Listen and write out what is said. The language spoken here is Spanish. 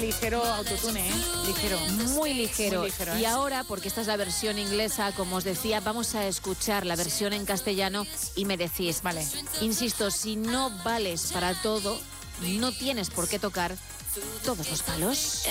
ligero autotune, ¿eh? Ligero. Muy ligero. Muy ligero, ¿eh? Y ahora, porque esta es la versión inglesa, como os decía, vamos a escuchar la versión en castellano y me decís, Vale. Insisto, si no vales para todo, no tienes por qué tocar todos los palos.